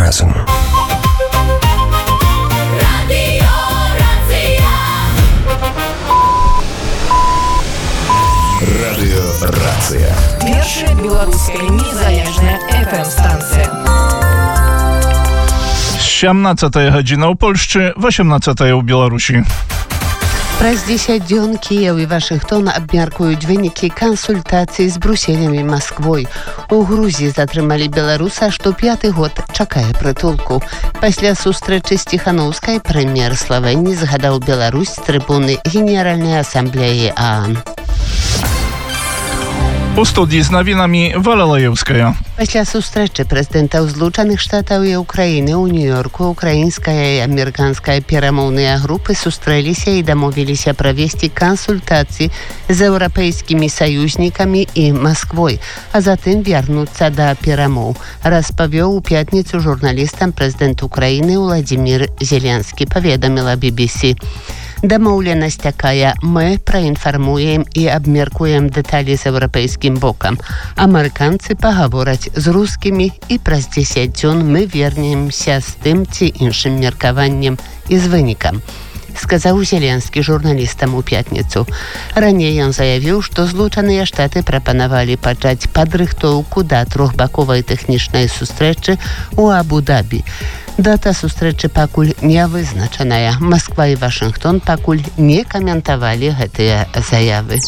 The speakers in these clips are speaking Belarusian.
разом. Радыёрацыя. Першая беларуская незалежная FM-станція. 17 гадзіна ў Польшчы, 18 ў Беларусі. Праз 10 дзён Кіеў і Вашынгтон абмяркуюць вынікі кансультацый з Брюсселем і Масквой. У Грузіі затрымалі беларуса, што 5-й год чакае прытулку. Пасля сустрэчы з Ціханаўскай прэм'ер Славенії згадаў Беларусь з трыбуны Генеральнай асамблеі ААН. У студії з навінамі Валя Лаєўская. Пасля сустрэчы прэзідэнтаў Злучаных Штатаў і Украіны ў Нью-Йорку украінская і амерыканская перамоўныя групы сустрэліся і дамовіліся правесці кансультацыі з еўрапейскімі саюзнікамі і Масквой, а затым вярнуцца да перамоў, распавёў у пятніцу журналістам прэзідэнт Украіны Владзімір Зеленскі, паведаміла BBC. Дамоўленасць такая: мы праінфармуем і абмеркуем дэталі з еўрапейскім бокам. Амерыканцы пагавораць з рускімі і праз 10 дзён мы вернемся з тым ці іншым меркаваннем і з вынікам, сказаў Зеленскі журналістам у пятніцу. Раней ён заявіў, што Злучаныя Штаты прапанавалі пачаць падрыхтоўку да трохбаковай тэхнічнай сустрэчы ў Абу-Дабі. Дата сустрэчы пакуль не вызначаная. Масква і Вашынгтон пакуль не каментавалі гэтыя заявы.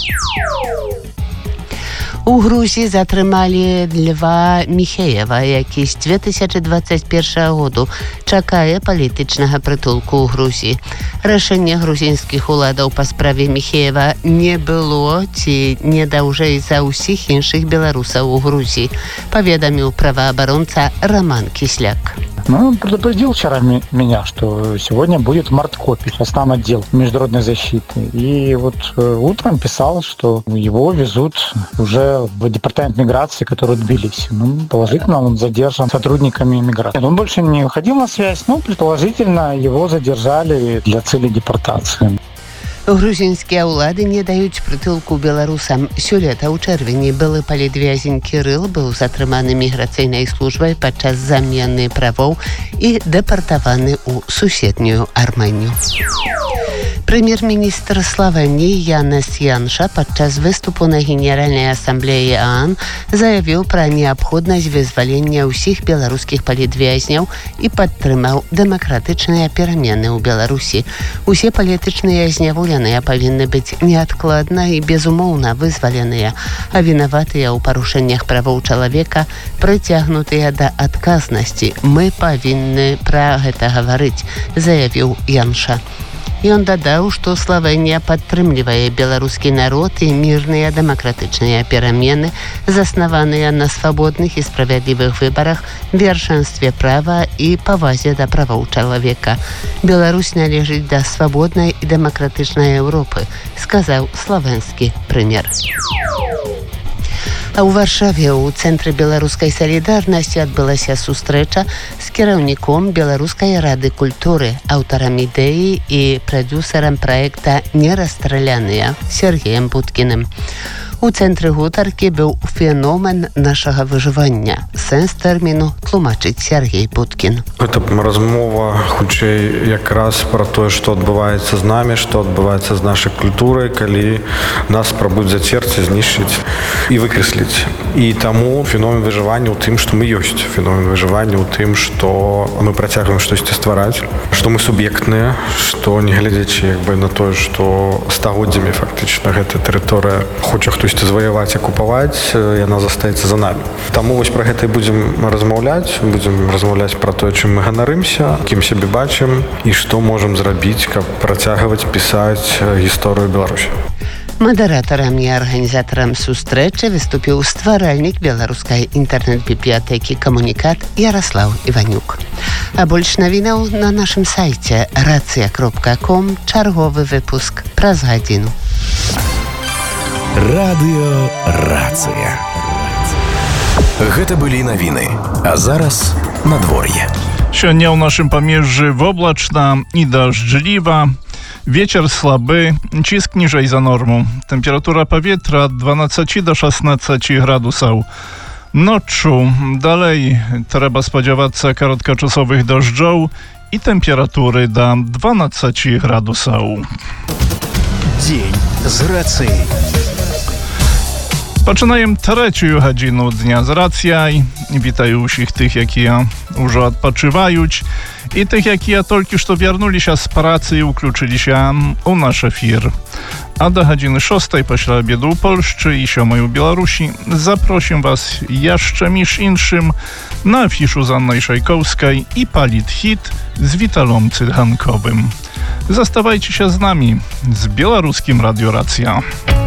У Грузіі затрымалі Льва Міхеева, які з 2021 году чакае палітычнага прытулку ў Грузіі. Рашэнне грузінскіх уладаў па справе Міхеева не было ці не даўжэй за ўсіх іншых беларусаў у Грузіі, паведаміў праваабаронца Роман Кисляк. Он предупредил вчера меня, что сегодня будет Марткопич, основной отдел международной защиты. И вот утром писал, что его везут уже в департамент миграции, который в Тбилиси. Положительно, он задержан сотрудниками миграции. Он больше не выходил на связь, но предположительно его задержали для цели депортации. Грузінскія ўлады не даюць прытулку беларусам. Сёлета ў чэрвені былы палітвязень Кірыл быў затрыманы міграцыйнай службай падчас замены правоў і дэпартаваны ў суседнюю Армэнію. Прэм'ер-міністр Славенії Янес Янша падчас выступу на Генеральнай асамблеі ААН заявіў пра неабходнасць вызвалення ўсіх беларускіх палітвязняў і падтрымаў дэмакратычныя перамены ў Беларусі. Усе палітычныя зняволеныя павінны быць неадкладна і безумоўна вызваленыя, а вінаватыя ў парушэннях правоў чалавека прыцягнутыя да адказнасці. Мы павінны пра гэта гаварыць, заявіў Янша. Ён дадаў, што Славенія падтрымлівае беларускі народ і мірныя дэмакратычныя перамены, заснаваныя на свабодных і справядлівых выбарах, вершэнстве права і павазе да правоў чалавека. Беларусь належыць да свабоднай і дэмакратычнай Еўропы, сказаў славенскі прэм'ер. А ў Варшаве ў цэнтры беларускай салідарнасці адбылася сустрэча з кіраўніком Беларускай рады культуры, аўтарам ідэі і прадюсарам праекта «Нерасстраляныя» Сергеем Будкіным. У цэнтры гутаркі быў феномен нашага выжывання. Сэнс тэрміну тлумачыць Сергей Будкін. Гэта размова хутчэй якраз пра тое, што адбываецца з намі, што адбываецца з нашай культурай, калі нас спрабуюць зацерці, знішчыць і выкрэсліць. І таму феномен выжывання ў тым, што мы ёсць. Феномен выжывання ў тым, што мы працягваем штосьці ствараць, што мы суб'ектныя, што нягледзячы на тое, што стагоддзямі фактычна гэта тэрыторыя хоча хтось заваяваць, акупаваць, яна застаецца за намі. Таму вось пра гэта і будзем размаўляць пра тое, чым мы ганарымся, кім сябе бачым і што можам зрабіць, каб працягваць пісаць гісторыю Беларусі. Мадэратарам і арганізатарам сустрэчы выступіў стваральнік беларускай інтэрнэт-бібліятэкі «Камунікат» Яраслаў Іванюк. А больш навінаў на нашым сайце racja.com, чарговы выпуск праз гадзіну. Радыёрацыя. Гэта былі навіны. А зараз надвор'е. Сёння ў нашым памежжы воблачна і дажджліва. Вецер слабы, ціск ніжэй за норму. Тэмпература паветра ад 12 до 16 градусаў. Noczu dalej trzeba spodziewać się krótkoczasowych deszczów i temperatury do 12 gradusów. Dzień z racji. Починаємо третю годину дня з рації. Вітаю усіх тих, які вже відпочивають, і тих, які тільки що повернулися з праці і включилися у наш ефір. А до години 6 після обіду у Польщі і 7 у Білорусі запросим вас jeszcze між іншим на афішу з Анною Шайковською і Політхіт з Віталом Цydганкowym. Zostawajcie się z nami, z Białoruskim Radio Racja.